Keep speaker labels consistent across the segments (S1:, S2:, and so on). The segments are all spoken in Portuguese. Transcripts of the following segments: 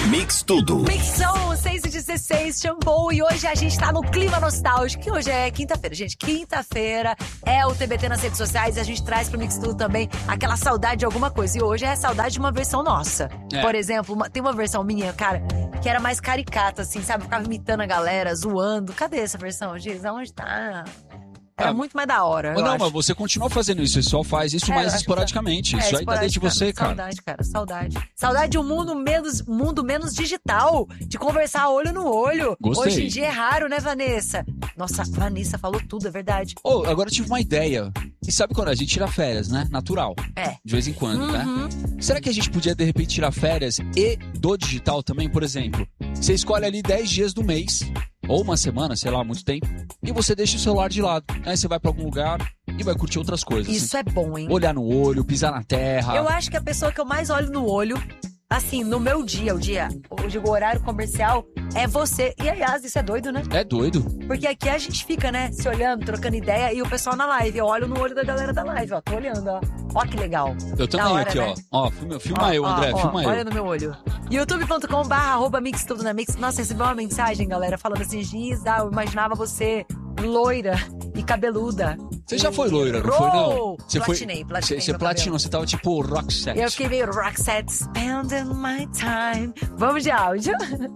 S1: Mix Tudo.
S2: Mixão 6h16, Shampoo. E hoje a gente tá no clima nostálgico, que hoje é quinta-feira, gente. Quinta-feira é o TBT nas redes sociais e a gente traz pro Mix Tudo também aquela saudade de alguma coisa. E hoje é a saudade de uma versão nossa. Por exemplo, tem uma versão minha, cara, que era mais caricata, assim, sabe? Ficava imitando a galera, zoando. Cadê essa versão, Giz? Aonde tá? Era muito mais da hora.
S3: Não, mas você continua fazendo isso, você só faz isso mais esporadicamente. Isso aí dá dentro de você, cara.
S2: Saudade, cara, saudade. Saudade de um mundo menos digital, de conversar olho no olho.
S3: Gostei.
S2: Hoje em dia é raro, né, Vanessa? Nossa, a Vanessa falou tudo, é verdade.
S3: Agora eu tive uma ideia. E sabe quando a gente tira férias, né? Natural. De vez em quando, né? Será que a gente podia, de repente, tirar férias e do digital também? Por exemplo, você escolhe ali 10 dias do mês, ou uma semana, sei lá, muito tempo, e você deixa o celular de lado. Aí você vai pra algum lugar e vai curtir outras coisas.
S2: Isso é bom, hein?
S3: Olhar no olho, pisar na terra.
S2: Eu acho que a pessoa que eu mais olho no olho, assim, no meu dia, o horário comercial, é você. E, aliás, isso é doido, né?
S3: É doido.
S2: Porque aqui a gente fica, né, se olhando, trocando ideia, e o pessoal na live. Eu olho no olho da galera da live, ó. Tô olhando, ó. Ó que legal.
S3: Eu também
S2: hora,
S3: aqui,
S2: né?
S3: ó. Filma eu, André, filma eu.
S2: Olha no meu olho. youtube.com/mixtudonamix. Nossa, recebi uma mensagem, galera, falando assim, Giz, eu imaginava você loira e cabeluda.
S3: Você já foi loira, não foi, não?
S2: Platinei
S3: Você platinou, você tava tipo Roxette.
S2: Eu fiquei meio Roxette, spending my time. Vamos de áudio.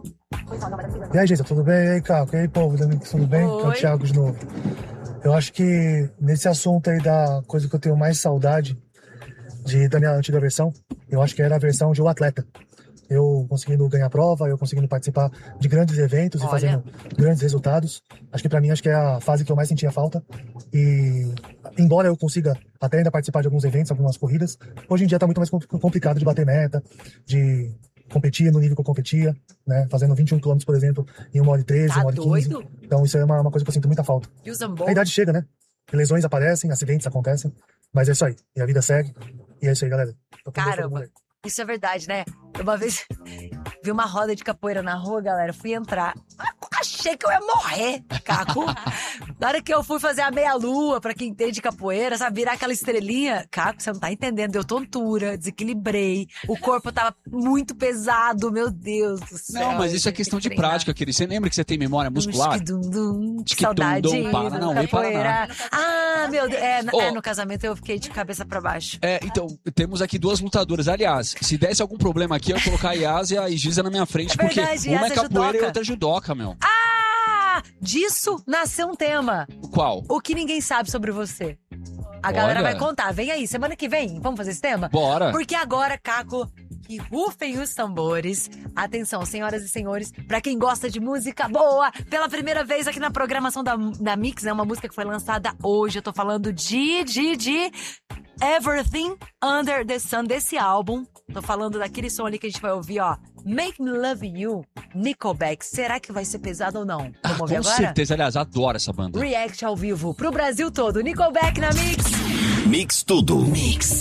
S4: E aí, gente, tudo bem? E aí, Caco? E aí, povo da Mix, tudo bem?
S2: Oi.
S4: É o Thiago de novo. Eu acho que nesse assunto aí da coisa que eu tenho mais saudade da minha antiga versão, eu acho que era a versão de O Atleta. Eu conseguindo ganhar prova, eu conseguindo participar de grandes eventos e fazendo grandes resultados. Acho que pra mim, é a fase que eu mais sentia falta. E embora eu consiga até ainda participar de alguns eventos, algumas corridas, hoje em dia tá muito mais complicado de bater meta, de competir no nível que eu competia, né? Fazendo 21 km, por exemplo, em 1h13,
S2: Tá
S4: 1h15.
S2: doido?
S4: Então isso é uma coisa que eu sinto muita falta.
S2: E o Zambon?
S4: A idade chega, né? Lesões aparecem, acidentes acontecem, mas é isso aí. E a vida segue. E é isso aí, galera.
S2: Caramba, isso é verdade, né? Uma vez vi uma roda de capoeira na rua, galera, fui entrar. Achei que eu ia morrer, Caco. Na hora que eu fui fazer a meia-lua, pra quem entende capoeira, sabe, virar aquela estrelinha. Caco, você não tá entendendo, deu tontura, desequilibrei, o corpo tava muito pesado, meu Deus do céu.
S3: Não, mas isso é questão de prática, querido. Você lembra que você tem memória muscular?
S2: Saudade
S3: Paranauê, Paraná.
S2: Ah, meu Deus. No casamento eu fiquei de cabeça pra baixo.
S3: Então, temos aqui duas lutadoras. Aliás, se desse algum problema aqui, eu ia colocar a Yásia e Giza na minha frente, porque
S2: verdade,
S3: uma é
S2: Yásia é
S3: capoeira
S2: judoca.
S3: e outra é judoca, meu.
S2: Disso nasceu um tema.
S3: Qual?
S2: O que ninguém sabe sobre você. A galera
S3: Olha.
S2: vai contar. Vem aí, semana que vem, vamos fazer esse tema?
S3: Bora.
S2: Porque agora, Caco, que rufem os tambores. Atenção, senhoras e senhores, pra quem gosta de música boa, pela primeira vez aqui na programação da Mix, é uma música que foi lançada hoje. Eu tô falando de Everything Under the Sun, desse álbum. Tô falando daquele som ali que a gente vai ouvir, ó. Make Me Love You, Nickelback. Será que vai ser pesado ou não? Vamos ouvir
S3: Com
S2: agora?
S3: certeza, aliás, adoro essa banda.
S2: React ao vivo pro Brasil todo. Nickelback na Mix.
S1: Mix Tudo.
S2: Mix.